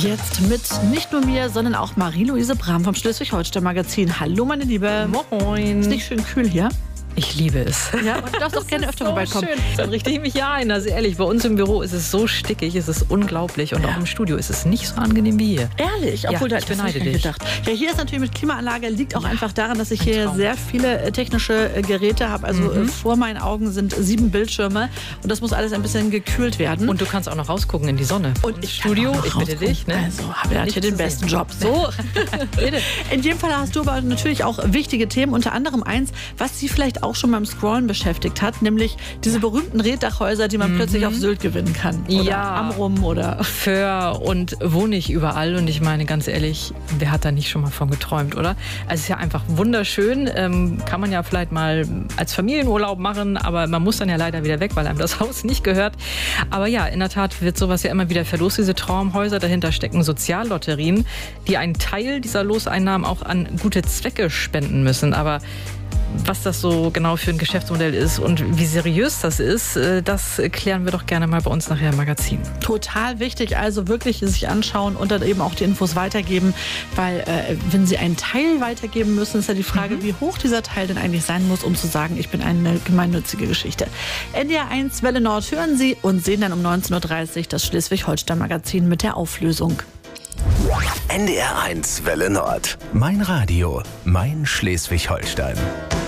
Jetzt mit nicht nur mir, sondern auch Marie-Louise Brahm vom Schleswig-Holstein-Magazin. Hallo, meine Liebe. Moin. Ist nicht schön kühl hier? Ich liebe es. Ja, und du darfst auch gerne öfter vorbeikommen. Schön. Dann richte ich mich ja ein. Also ehrlich, bei uns im Büro ist es so stickig, es ist unglaublich. Und auch im Studio ist es nicht so angenehm wie hier. Ehrlich? Obwohl, ja, ich beneide dich. Gedacht. Ja, hier ist natürlich mit Klimaanlage, liegt auch einfach daran, dass ich hier sehr viele technische Geräte habe. Also vor meinen Augen sind 7 Bildschirme und das muss alles ein bisschen gekühlt werden. Und du kannst auch noch rausgucken in die Sonne. Und ins Studio, ich bitte dich. Ne? Also habe ich hier den besten Job. So. In jedem Fall hast du aber natürlich auch wichtige Themen, unter anderem eins, was Sie vielleicht auch schon beim Scrollen beschäftigt hat, nämlich diese berühmten Reddachhäuser, die man plötzlich auf Sylt gewinnen kann. Oder ja, Amrum oder Föhr und wo nicht überall. Und ich meine, ganz ehrlich, wer hat da nicht schon mal von geträumt, oder? Also es ist ja einfach wunderschön. Kann man ja vielleicht mal als Familienurlaub machen, aber man muss dann ja leider wieder weg, weil einem das Haus nicht gehört. Aber ja, in der Tat wird sowas ja immer wieder verlost, diese Traumhäuser. Dahinter stecken Soziallotterien, die einen Teil dieser Loseinnahmen auch an gute Zwecke spenden müssen. Aber was das so genau für ein Geschäftsmodell ist und wie seriös das ist, das klären wir doch gerne mal bei uns nachher im Magazin. Total wichtig, also wirklich sich anschauen und dann eben auch die Infos weitergeben, weil wenn Sie einen Teil weitergeben müssen, ist ja die Frage, wie hoch dieser Teil denn eigentlich sein muss, um zu sagen, ich bin eine gemeinnützige Geschichte. NDR 1 Welle Nord hören Sie und sehen dann um 19.30 Uhr das Schleswig-Holstein-Magazin mit der Auflösung. NDR 1 Welle Nord. Mein Radio, mein Schleswig-Holstein.